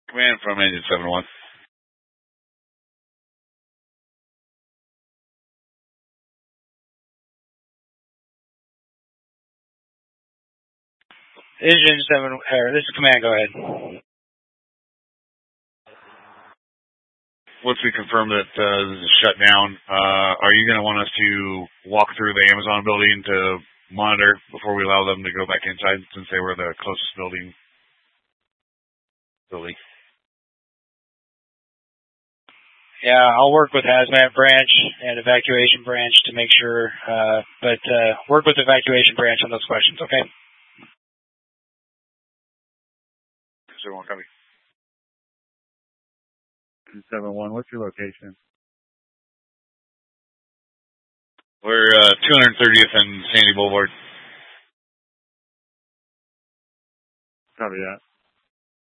Command from Engine 7-1. Engine 7, this is Command, go ahead. Once we confirm that this is shut down, are you going to want us to walk through the Amazon building to monitor before we allow them to go back inside, since they were the closest building? Yeah, I'll work with Hazmat Branch and Evacuation Branch to make sure, but work with Evacuation Branch on those questions, okay? 7-1, copy. 7-1, what's your location? We're 230th and Sandy Boulevard. Copy that.